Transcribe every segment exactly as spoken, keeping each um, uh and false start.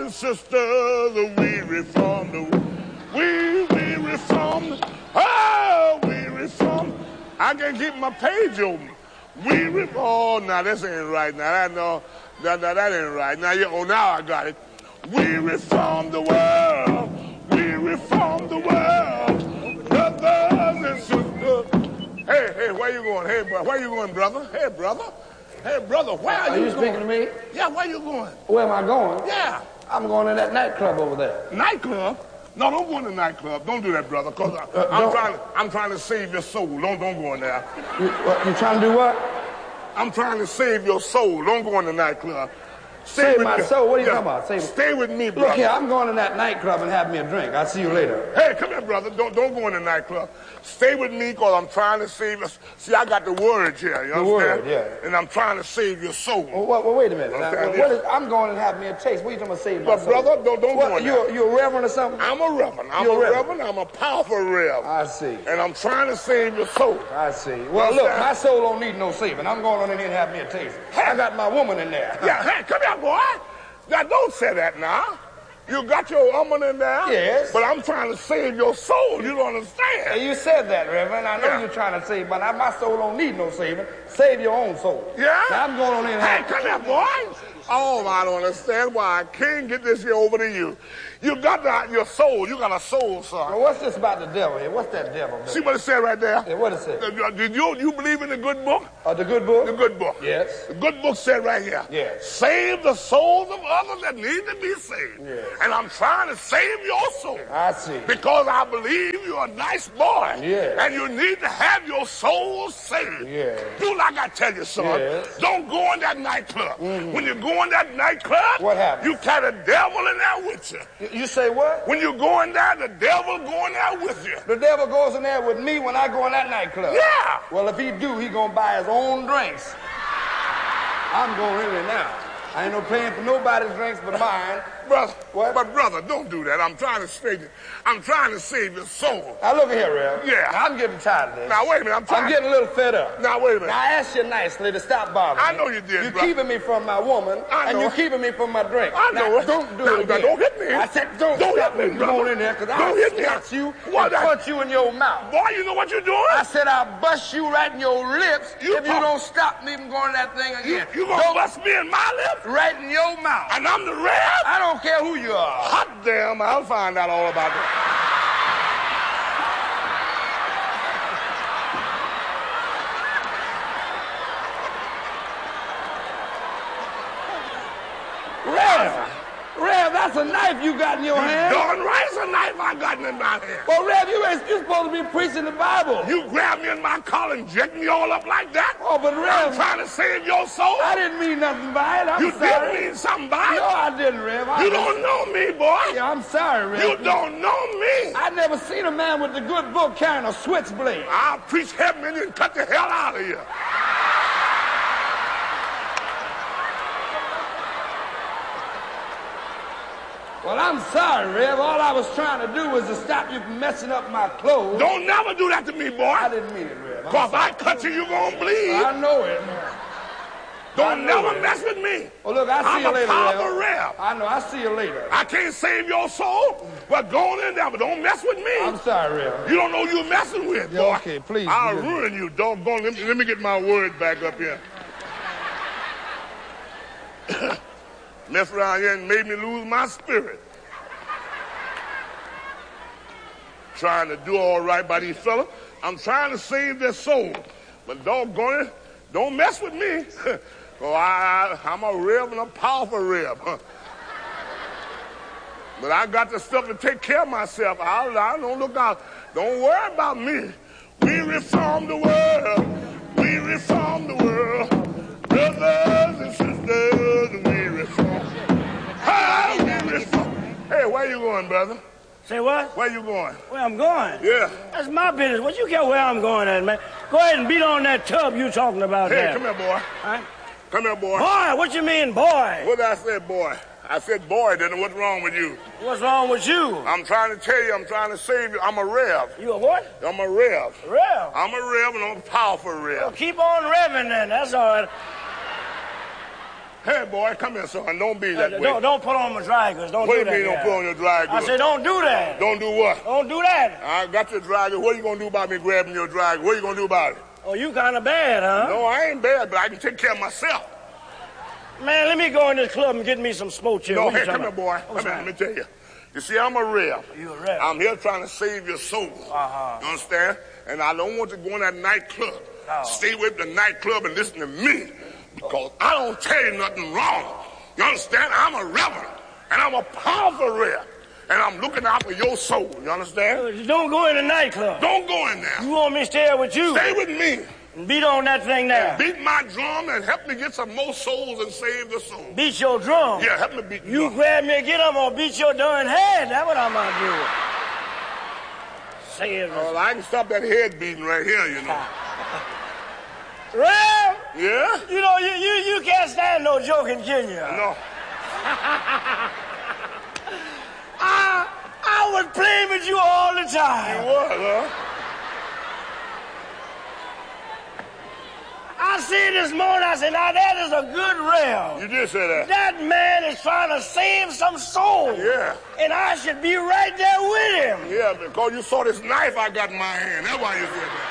and sisters, we reformed. We, we reformed. Oh, we reformed. I can't keep my page open. We reformed. Oh, now this ain't right. Now that no, that, that, that ain't right. Now you, oh, now I got it. We reformed the world. We reformed the world. Brothers and sisters. Hey, hey, where you going? Hey, bro, where you going, brother? Hey, brother. Hey, brother, where are, are you, you going? speaking to me? Yeah, where you going? Where am I going? Yeah. I'm going to that nightclub over there. Nightclub? No, don't go in the nightclub. Don't do that, brother, because uh, I'm trying to I'm trying to save your soul. Don't don't go in there. You, what, you trying to do what? I'm trying to save your soul. Don't go in the nightclub. Stay save my me. soul? What are you yeah. talking about? Save Stay with me, brother. Look here, I'm going to that nightclub and have me a drink. I'll see you later. Hey, come here, brother. Don't don't go in the nightclub. Stay with me because I'm trying to save us. See, I got the words here. You the understand? word, yeah. And I'm trying to save your soul. Well, well, well wait a minute. Now, well, what is, I'm going and have me a taste. What are you talking about saving my but soul? brother, don't, don't what, go in you, there. You a reverend or something? I'm a reverend. I'm You're a reverend. reverend. I'm a powerful reverend. I see. And I'm trying to save your soul. I see. Well, look, my soul don't need no saving. I'm going on in here and have me a taste. Hey. I got my woman in there. Yeah, hey, come here, boy. Now, don't say that now. You got your woman in there. Yes. But I'm trying to save your soul. You don't understand. And you said that, Reverend. I know yeah. you're trying to save, but I, my soul don't need no saving. Save your own soul. Yeah? Now, I'm going on in Hey, here. come here, boy. Oh, I don't understand why I can't get this here over to you. You got the, your soul. You got a soul, son. Well, what's this about the devil here? What's that devil? See what it said right there? Yeah, what it said? Did you, you believe in the good book? Uh, the good book? The good book. Yes. The good book said right here. Yes. Save the souls of others that need to be saved. Yes. And I'm trying to save your soul. I see. Because I believe you're a nice boy. Yes. And you need to have your soul saved. Yes. Do like I tell you, son. Yes. Don't go in that nightclub. Mm-hmm. When you go in that nightclub, what happens? You carry the devil in there with you. You say what? When you go in there, the devil go in there with you. The devil goes in there with me when I go in that nightclub? Yeah. Well, if he do, he gonna buy his own drinks. I'm going in there now. I ain't no paying for nobody's drinks but mine. Brother, what? But brother, don't do that. I'm trying to save you. I'm trying to save your soul. Now look here, Rev. Yeah. Now, I'm getting tired of this. Now wait a minute. I'm trying. I'm getting a little fed up. Now wait a minute. Now I asked you nicely to stop bothering I me. know you did. You're brother. keeping me from my woman, I know. and you're keeping me from my drink. I know. Now, don't do now, it again. Don't hit me. I said don't, don't stop hit me, me brother. going in there because Don't I'll hit me. snatch you what, and punch you in your mouth. Boy, you know what you're doing? I said I'll bust you right in your lips you if you don't stop me from going to that thing again. You, you gonna don't bust me in my lips? Right in your mouth. And I'm the Rev? I don't care who you are. Hot damn, I'll find out all about that. Rev, Rev, that's a knife you got in your hand. Darn right, it's a knife I got in my hand. Well, Rev, you ain't you're supposed to be preaching the Bible. You grabbed me in my collar and jacked me all up like that? Oh, but Rev, I'm trying to save your soul. I didn't mean nothing by it. I'm you sorry. did mean something by it? No, I didn't, Rev. I you didn't. don't know me, boy. Yeah, I'm sorry, Rev. You don't know me. I never seen a man with the good book carrying a switchblade. I'll preach heaven and cut the hell out of you. Well, I'm sorry, Rev. All I was trying to do was to stop you from messing up my clothes. Don't never do that to me, boy. I didn't mean it, Rev. Because if I cut you, you're going to bleed. I know it. Don't I know never it. mess with me. Well, look, I see I'm you later, I'm Rev. a Rev. I know. I see you later. I can't save your soul, but go on in there, but don't mess with me. I'm sorry, Rev. You don't know who you're messing with, Yeah, boy. okay, please. I'll please. ruin you, doggone. Let me, let me get my words back up here. Mess around here and made me lose my spirit. Trying to do all right by these fellas. I'm trying to save their soul. But doggone it, don't mess with me. Oh, I, I, I'm a Rev and a powerful Rev. But I got the stuff to take care of myself. I, I don't look out. Don't worry about me. We reform the world. We reform the world. Brothers and sisters, we reform. Hey, we reform. Hey, where you going, brother? Say what? Where you going? Where I'm going? Yeah. That's my business. What you care where I'm going at, man? Go ahead and beat on that tub you talking about hey, there. Hey, come here, boy. Huh? Come here, boy. Boy, what you mean, boy? What did I say, boy? I said, boy, then what's wrong with you? What's wrong with you? I'm trying to tell you, I'm trying to save you. I'm a Rev. You a what? I'm a Rev. Rev? I'm a Rev and I'm a powerful Rev. Well, keep on revving then. That's all right. Hey, boy, come here, son. Don't be that Uh, way. don't, don't put on my dry goods. Don't What do do you that. mean don't guy. put on your dry goods? I said, don't do that. Don't do what? Don't do that. I got your dry goods. What are you going to do about me grabbing your dry goods? What are you going to do about it? Oh, you kind of bad, huh? No, I ain't bad, but I can take care of myself. Man, let me go in this club and get me some smoke here. No, What you hey, come talking here, boy. about? Come What's here, that? let me tell you. You see, I'm a real. You a rep. I'm here trying to save your soul. Uh-huh. You understand? And I don't want to go in that nightclub. No. Stay away from the nightclub and listen to me. Because I don't tell you nothing wrong. You understand? I'm a reverend. And I'm a powerful rev. And I'm looking out for your soul. You understand? Uh, Don't go in the nightclub. Don't go in there. You want me to stay with you? Stay with me. And beat on that thing there. Beat my drum and help me get some more souls and save the soul. Beat your drum. Yeah, help me beat the You drum. grab me and get him or beat your darn head. That's what I'm going to do. Say it. Well, I can stop that head beating right here, you know. Rev, Yeah? you know, you, you, you can't stand no joking, can you? No. I, I was playing with you all the time. What, huh? I said this morning, I said, now that is a good rail. You did say that. That man is trying to save some soul. Yeah. And I should be right there with him. Yeah, because you saw this knife I got in my hand. That's why you said that.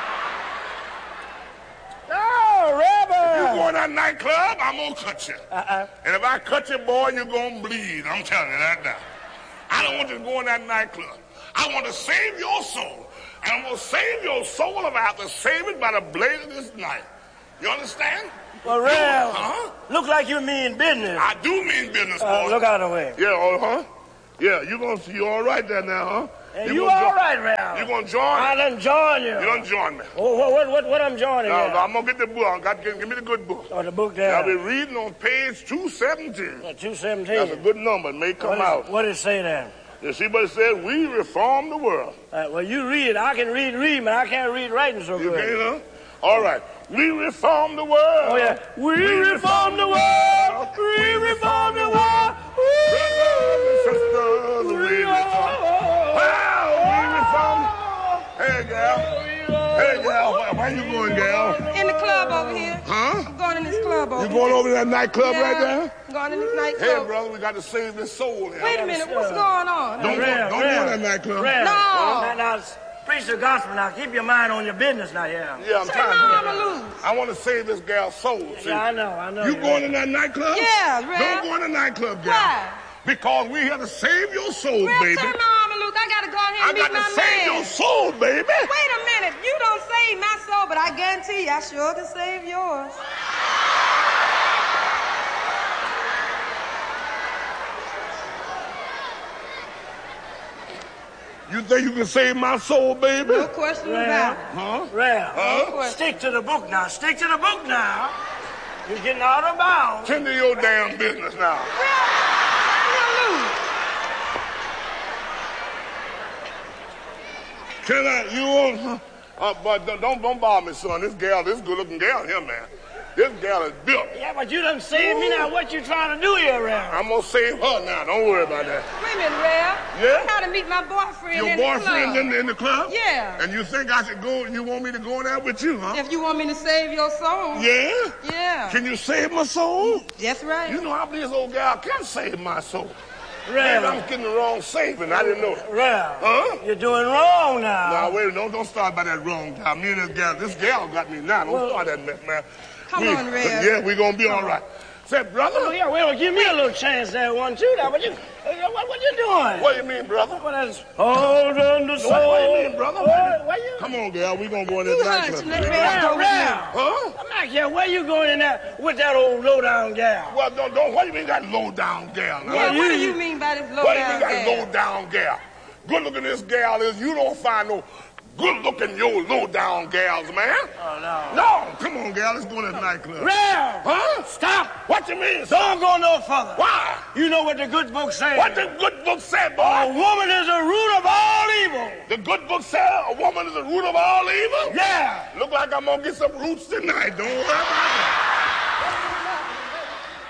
Oh, Reverend. You go in that nightclub, I'm going to cut you. Uh-uh. And if I cut you, boy, you're going to bleed. I'm telling you that now. I don't want you to go in that nightclub. I want to save your soul. And I'm going to save your soul if I have to save it by the blade of this knife. You understand? Well, Rev, Huh? look like you mean business. I do mean business, boy. Uh, look out of the way. Yeah, uh-huh. Yeah, you gonna you all right there now, huh? Hey, You you gonna all jo- right, Rev? You gonna join? I done join you. You done join me. Oh, what, what, what, what I'm joining No, now? no, I'm gonna get the book. I got give, give me the good book. Oh, the book I'll there. be reading on page two seventeen. Uh, two seventeen. That's a good number. It may come What, out. is, what did it say there? You see what it says? We reform the world. Uh, well, you read. I can read, read, but I can't read writing so You good. can't, huh? All right. We reform the world. Oh, yeah. We, reform the world. We reform the world. Brothers and sisters, we We reform. Well, we reform. Hey, gal. Hey, gal. Where, where you going, gal? In the club over here. Huh? I'm going in this club over You here. going over to that nightclub Yeah, right there? I'm going in this nightclub. Hey, brother, we got to save this soul here. Wait a minute, what's going on? Don't, go, Rev, don't Rev, go in that nightclub. Rev, No. Now, now, preach the gospel now. Keep your mind on your business now, yeah. Yeah, I'm Say trying no, to. I'ma lose. I want to save this gal's soul. See? Yeah, I know, I know. You yeah. going in that nightclub? Yeah, Rev. Don't go in the nightclub, gal. Why? Because we here to save your soul, Rev, baby. turn my arm loose. I gotta go ahead I and got meet to my save man. your soul, baby. Wait a minute. You don't save my soul, but I guarantee you I sure can save yours. You think you can save my soul, baby? No question about it. Huh? Rev, Huh? stick to the book now. Stick to the book now. You're getting out of bounds. Tend to your damn business now. Rev, you'll lose. Can I? You want? Uh, but don't don't don't bother me, son. This gal, this good-looking gal here, man. This gal is built. Yeah, but you done saved me now. What you trying to do here, Rev? I'm gonna save her now. Don't worry about that. Wait a minute, Rev. Yeah? I gotta meet my boyfriend Your in boyfriend the in club. the, in the club? Yeah. And you think I should go? You want me to go in there with you, huh? If you want me to save your soul. Yeah. Yeah. Can you save my soul? That's right. You know, I believe this old gal can save my soul. Maybe Rev, I'm getting the wrong saving. I didn't know. Rev, Huh? you're doing wrong now. Now wait, don't don't start by that wrong gal. Me and this gal, this gal got me now. Don't Well- start that mess, man. Come We- on, Rev. Yeah, we gonna be all right. Say, brother. Oh, yeah, well, give me a little chance there, one, too. Now, what you, what, what you doing? What you mean, brother? What is? Hold on to soul. What, what you mean, brother? What, what you? Come on, gal. We gonna go in You this hush, nightclub. let baby. me Rev, go with Rev. you. Huh? I'm not here. Where you going in there with that old low-down gal? Well, don't, don't, what do you mean that low down gal? Now? Yeah, you- what do you mean by this low What do you down mean that gal? low down gal? Good looking this gal is, you don't find no good looking your low down gals, man. Oh, no. No, come on, gal, let's go to this nightclub. Rev! Huh? Stop! What you mean? Don't go no further. Why? You know what the good book says. What the good book said, A boy? woman is the root of all evil. The good book said a woman is the root of all evil? Yeah. Look like I'm gonna get some roots tonight. Don't worry about it.